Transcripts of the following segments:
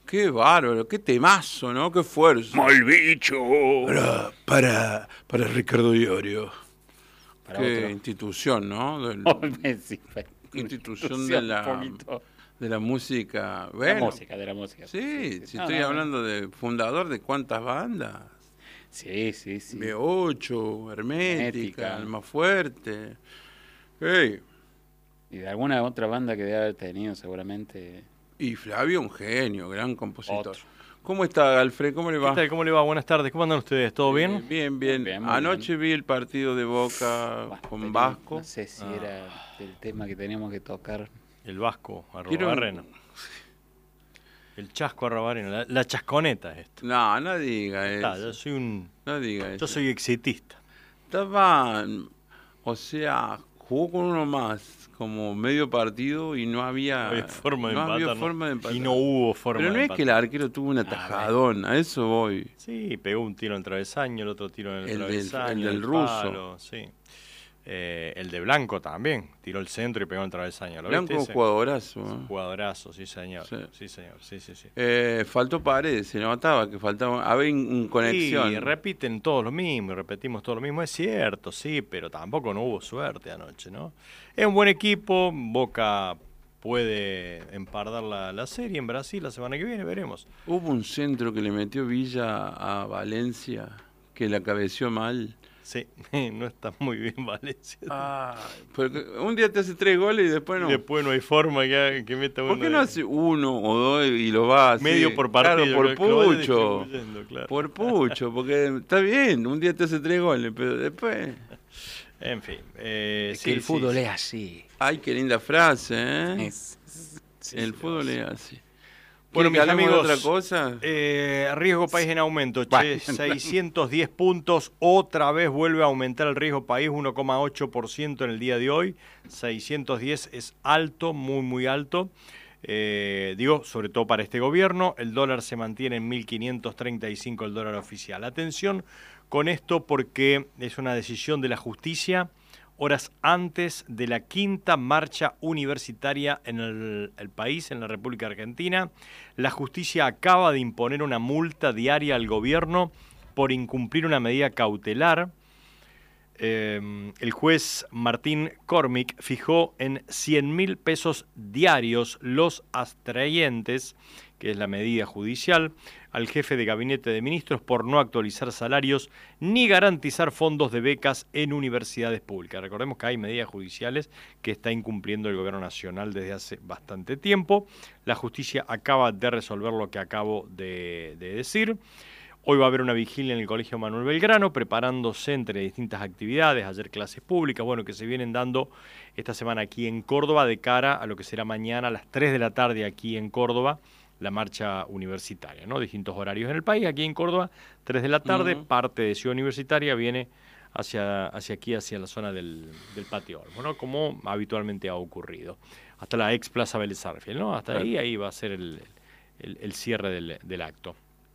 Qué bárbaro, qué temazo, ¿no? Qué fuerza. ¡Mal bicho! Para Ricardo Iorio. Para Qué otro. institución, ¿no? Sí, Institución un poquito. de la música. De Bueno, la música. sí, si No, estoy no. hablando de fundador de cuántas bandas. Sí. B8, Hermética, Hermética. Almafuerte. Hey. Y de alguna otra banda que debe haber tenido seguramente. Y Flavio, un genio, gran compositor. Otro. ¿Cómo está, Alfred? ¿Cómo le ¿Qué va? tal? ¿Cómo le va? Buenas tardes. ¿Cómo andan ustedes? ¿Todo bien? Bien. Bien, muy Anoche bien. vi el partido de Boca Bueno, con pero Vasco. No sé si era el tema que teníamos que tocar. El Vasco, Quiero- Arrobarrena. El chasco Arrobarrena. La chasconeta es esto. No diga Está, eso. yo Yo soy exitista. Estaba, o sea, jugó con uno más, como medio partido y no había, Había forma de no empatar, había ¿no? forma de empatar. Y no hubo forma Pero no de es que el empatar. arquero tuvo un atajadón, a eso voy. Sí, pegó un tiro en el travesaño, el otro tiro en el El del- travesaño. el del el ruso. palo, sí. El de Blanco también. Tiró el centro y pegó en el travesaño. ¿Lo Blanco viste un ese? jugadorazo. ¿eh? Jugadorazo, sí señor. Sí. Sí, señor. Sí. Faltó Paredes, se notaba que faltaba, había conexión. Y repiten todos lo mismo, y repetimos todo lo mismo. Es cierto, sí, pero tampoco no hubo suerte anoche, ¿no? Es un buen equipo, Boca puede empardar la serie en Brasil la semana que viene, veremos. Hubo un centro que le metió Villa a Valencia, que la cabeció mal. Sí, no está muy bien Valencia. Porque un día te hace 3 goles y después no. Y después no hay forma que meta uno. ¿Por qué no hace 1 o 2 y lo va así? Medio por partido? Claro, por que lo vaya pucho. distribuyendo, claro. Por pucho, porque está bien, un día te hace 3 goles, pero después... En fin. Es sí, que el fútbol sí. es así. Ay, qué linda frase, ¿eh? El fútbol es así. Bueno, ¿Quiere mis que hablemos amigos, de otra cosa? riesgo país en aumento, che, Bueno. 610 puntos, otra vez vuelve a aumentar el riesgo país, 1,8% en el día de hoy, 610 es alto, muy alto, digo, sobre todo para este gobierno, el dólar se mantiene en 1.535 el dólar oficial. Atención con esto porque es una decisión de la justicia, horas antes de la 5ª marcha universitaria en el país, en la República Argentina. La justicia acaba de imponer una multa diaria al gobierno por incumplir una medida cautelar. El juez Martín Cormick fijó en 100.000 pesos diarios los abstrayentes, que es la medida judicial, al jefe de gabinete de ministros por no actualizar salarios ni garantizar fondos de becas en universidades públicas. Recordemos que hay medidas judiciales que está incumpliendo el gobierno nacional desde hace bastante tiempo. La justicia acaba de resolver lo que acabo de decir. Hoy va a haber una vigilia en el Colegio Manuel Belgrano, preparándose entre distintas actividades, ayer clases públicas, bueno, que se vienen dando esta semana aquí en Córdoba, de cara a lo que será mañana a las 3 de la tarde aquí en Córdoba, la marcha universitaria, ¿no? Distintos horarios en el país, aquí en Córdoba, 3 de la tarde, parte de Ciudad Universitaria viene hacia aquí, hacia la zona del Patio Olmos, ¿no? Como habitualmente ha ocurrido. Hasta la ex Plaza Vélez Sarsfield, ¿no? Hasta ahí va a ser el cierre del acto.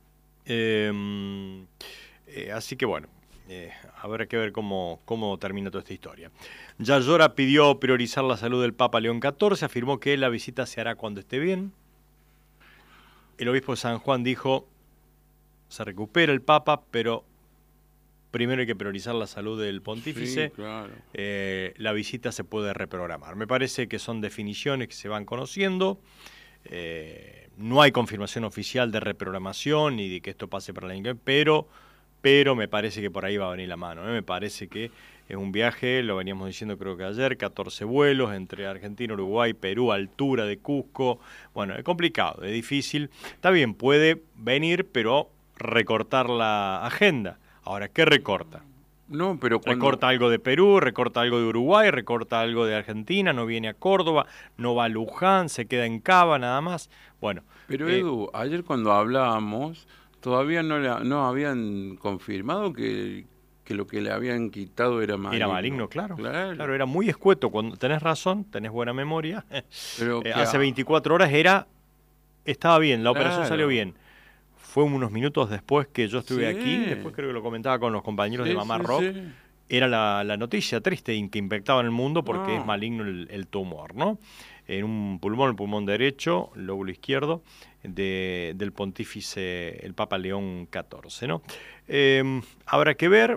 Así que bueno, habrá que ver cómo termina toda esta historia. Yayora pidió priorizar la salud del Papa León XIV, afirmó que la visita se hará cuando esté bien. El obispo de San Juan dijo, se recupera el Papa, pero primero hay que priorizar la salud del pontífice. Sí, claro. La visita se puede reprogramar. Me parece que son definiciones que se van conociendo. No hay confirmación oficial de reprogramación ni de que esto pase para el año que viene, pero me parece que por ahí va a venir la mano. Me parece que es un viaje, lo veníamos diciendo creo que ayer, 14 vuelos entre Argentina, Uruguay, Perú, altura de Cusco. Bueno, es complicado, es difícil. Está bien, puede venir, pero recortar la agenda. Ahora, ¿qué recorta? No, pero cuando... Recorta algo de Perú, recorta algo de Uruguay, recorta algo de Argentina, no viene a Córdoba, no va a Luján, se queda en Cava nada más. Bueno, Pero Edu, ayer cuando hablábamos, todavía no habían confirmado que lo que le habían quitado era maligno. Era maligno, claro. Claro. Claro, era muy escueto. Cuando tenés razón, tenés buena memoria. Pero Hace 24 horas estaba bien, la operación Claro. salió bien. Fue unos minutos después que yo estuve Sí. aquí, después creo que lo comentaba con los compañeros de Mamá Sí, Rock. sí. Era la noticia triste que impactaba en el mundo porque No. es maligno el tumor, ¿no? En un pulmón, el pulmón derecho, el lóbulo izquierdo, del pontífice, el Papa León XIV, ¿no? Habrá que ver.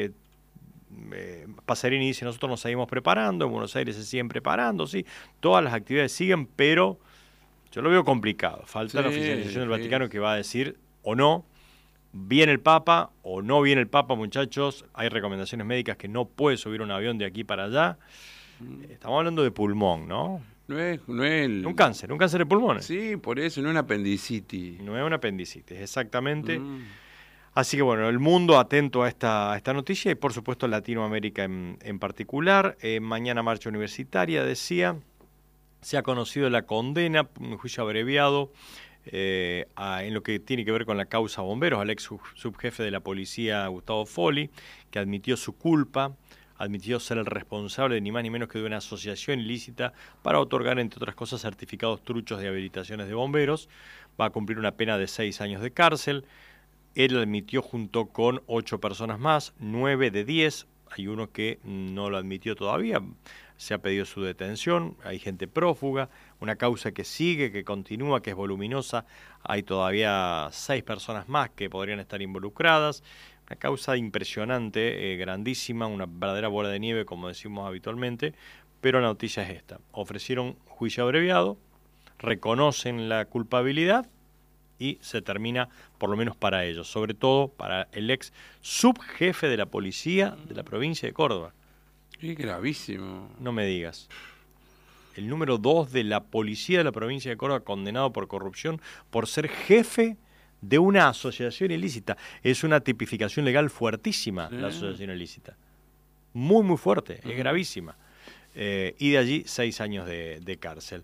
Pasarini dice, nosotros nos seguimos preparando, en Buenos Aires se siguen preparando, sí, todas las actividades siguen, pero yo lo veo complicado. Falta la oficialización del Vaticano que va a decir o no, viene el Papa o no viene el Papa, muchachos. Hay recomendaciones médicas que no puede subir un avión de aquí para allá. Estamos hablando de pulmón, ¿no? No es un cáncer de pulmón. Sí, por eso, no es una apendicitis. No es una apendicitis, exactamente. Así que bueno, el mundo atento a esta noticia y por supuesto Latinoamérica en particular. Mañana marcha universitaria, decía. Se ha conocido la condena, un juicio abreviado, en lo que tiene que ver con la causa bomberos, al ex subjefe de la policía, Gustavo Folli, que admitió su culpa, admitió ser el responsable de ni más ni menos que de una asociación ilícita para otorgar, entre otras cosas, certificados truchos de habilitaciones de bomberos. Va a cumplir una pena de 6 años de cárcel. Él admitió junto con 8 personas más, 9 de 10. Hay uno que no lo admitió todavía. Se ha pedido su detención, hay gente prófuga, una causa que sigue, que continúa, que es voluminosa. Hay todavía 6 personas más que podrían estar involucradas. Una causa impresionante, grandísima, una verdadera bola de nieve, como decimos habitualmente. Pero la noticia es esta. Ofrecieron juicio abreviado, reconocen la culpabilidad y se termina, por lo menos para ellos, sobre todo para el ex subjefe de la policía de la provincia de Córdoba. Es gravísimo. No me digas. El número 2 de la policía de la provincia de Córdoba condenado por corrupción por ser jefe de una asociación ilícita. Es una tipificación legal fuertísima, la asociación ilícita. Muy, muy fuerte, es gravísima. Y de allí 6 años de cárcel.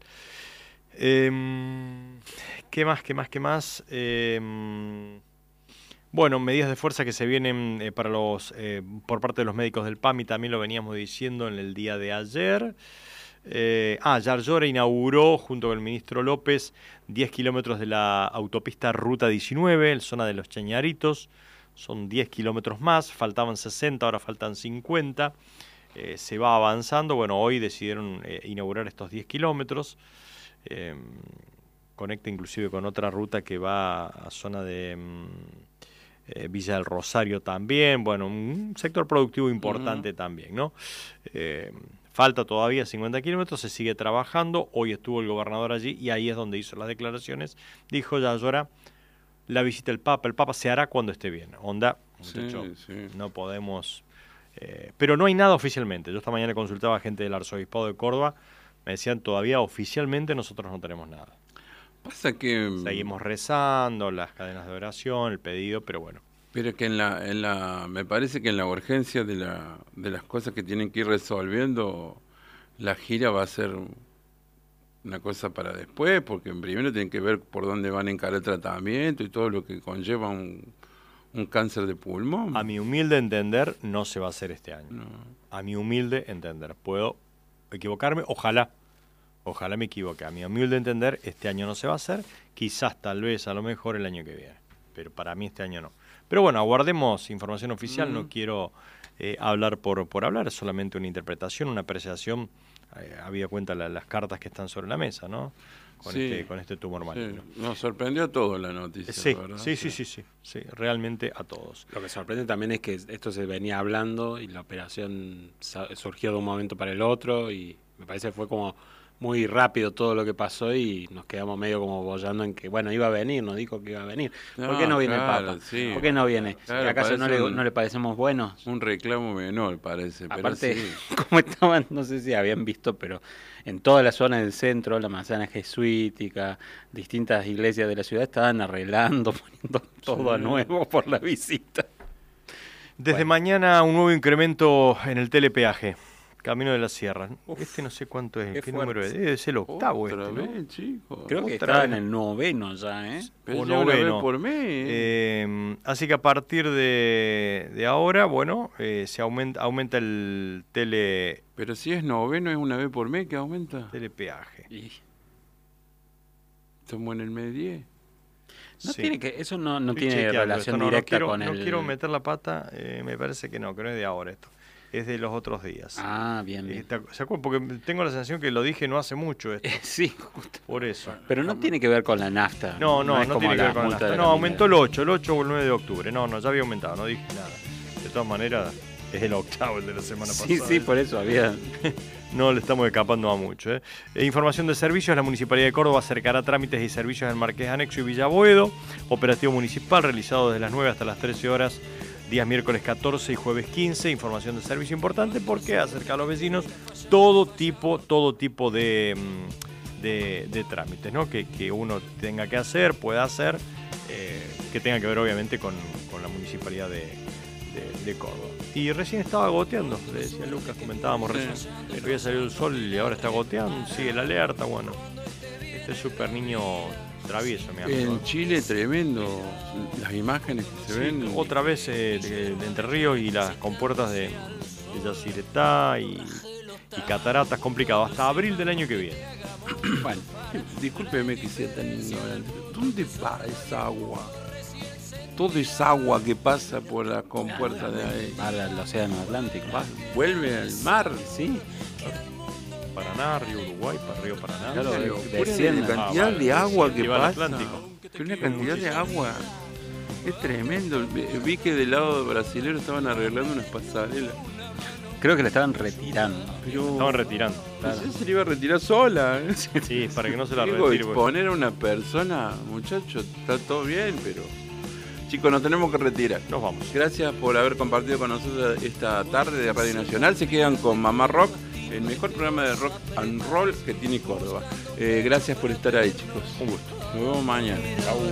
¿Qué más? Bueno, medidas de fuerza que se vienen por parte de los médicos del PAMI, también lo veníamos diciendo en el día de ayer. Yarlora inauguró, junto con el ministro López, 10 kilómetros de la autopista Ruta 19, en zona de Los Chañaritos. Son 10 kilómetros más, faltaban 60, ahora faltan 50. Se va avanzando. Bueno, hoy decidieron inaugurar estos 10 kilómetros. Conecta inclusive con otra ruta que va a zona de Villa del Rosario también. Bueno, un sector productivo importante también, ¿no? Falta todavía 50 kilómetros, se sigue trabajando. Hoy estuvo el gobernador allí y ahí es donde hizo las declaraciones. Dijo Yarlora, la visita del Papa se hará cuando esté bien. Onda, muchachos, no podemos... pero no hay nada oficialmente. Yo esta mañana consultaba a gente del Arzobispado de Córdoba. Me decían, todavía oficialmente nosotros no tenemos nada. Pasa que... Seguimos rezando, las cadenas de oración, el pedido, pero bueno. Pero que me parece que en la urgencia de las cosas que tienen que ir resolviendo, la gira va a ser una cosa para después, porque primero tienen que ver por dónde van a encarar el tratamiento y todo lo que conlleva un cáncer de pulmón. A mi humilde entender, no se va a hacer este año. No. A mi humilde entender. Puedo equivocarme, ojalá me equivoque. A mi humilde entender, este año no se va a hacer, quizás, tal vez, a lo mejor el año que viene, pero para mí este año no. Pero bueno, aguardemos información oficial, no quiero hablar por hablar, es solamente una interpretación, una apreciación, habida cuenta las cartas que están sobre la mesa, ¿no? Con este tumor maligno. Sí. Nos sorprendió a todos la noticia, sí, ¿verdad? Sí, realmente a todos. Lo que sorprende también es que esto se venía hablando y la operación surgió de un momento para el otro y me parece que fue como muy rápido todo lo que pasó y nos quedamos medio como bollando en que, bueno, iba a venir, nos dijo que iba a venir. ¿Por qué no viene el Papa? Sí. ¿Por qué no viene? Claro, ¿Acaso no le parecemos buenos? Un reclamo menor, parece. Aparte, pero sí. como estaban, no sé si habían visto, pero en toda la zona del centro, la manzana jesuítica, distintas iglesias de la ciudad estaban arreglando, poniendo todo a nuevo por la visita. Desde mañana un nuevo incremento en el telepeaje. Camino de la Sierra. No sé cuánto es. ¿Qué número es? Debe ser el octavo. Otra ¿no? vez, chico. Creo que estaba en el noveno ya, ¿eh? Pero o ya una noveno. vez por mes. Así que a partir de ahora, bueno, se aumenta el Pero si es noveno, es una vez por mes que aumenta. telepeaje. Estamos en el mes 10. Eso no Estoy tiene chequeando relación esto, directa no con el... quiero meter la pata, me parece que no es de ahora esto. es de los otros días. Ah, bien, bien. ¿Se acuerdan? Porque tengo la sensación que lo dije no hace mucho esto. Sí, justo. Por eso. Pero no tiene que ver con la nafta. No es como tiene que ver con la multa nafta. de No, la aumentó minera. el 8 o el 9 de octubre. No, ya había aumentado, no dije nada. De todas maneras, es el octavo el de la semana Sí, pasada. sí, por eso había... No le estamos escapando a mucho. Información de servicios. La Municipalidad de Córdoba acercará trámites y servicios del Marqués Anexo y Villaboedo. Operativo municipal realizado desde las 9 hasta las 13 horas, días miércoles 14 y jueves 15. Información de servicio importante porque acerca a los vecinos todo tipo de trámites, ¿no? Que uno tenga que hacer, pueda hacer, que tenga que ver obviamente con la Municipalidad de Córdoba. Y recién estaba goteando, le decía Lucas, comentábamos recién. Había salido el sol y ahora está goteando, sigue la alerta, bueno. Este súper niño travieso, mi amigo. En Chile, tremendo. Las imágenes que se ven. Otra vez de Entre Ríos y las compuertas de Yacyretá y cataratas, complicado. Hasta abril del año que viene. Bueno, discúlpeme que sea tan ignorante. ¿Dónde va esa agua? Todo es agua que pasa por la compuerta de ahí. Al Océano Atlántico. Vuelve al mar. Sí. Paraná, Río Uruguay, Río Paraná. Claro, Pero desciende. la cantidad de agua que Lleva al pasa. Atlántico. Pero una cantidad de agua. Es tremendo. Vi que del lado brasilero estaban arreglando unas pasarelas. Creo que la estaban retirando. Pero Estaban retirando. Claro. ella se le iba a retirar sola. Sí, para que no se la Digo, retire. porque- exponer a una persona, muchacho, está todo bien, pero... Chicos, nos tenemos que retirar. Nos vamos. Gracias por haber compartido con nosotros esta tarde de Radio Nacional. Se quedan con Mamá Rock, el mejor programa de rock and roll que tiene Córdoba. Gracias por estar ahí, chicos. Un gusto. Nos vemos mañana. Chau.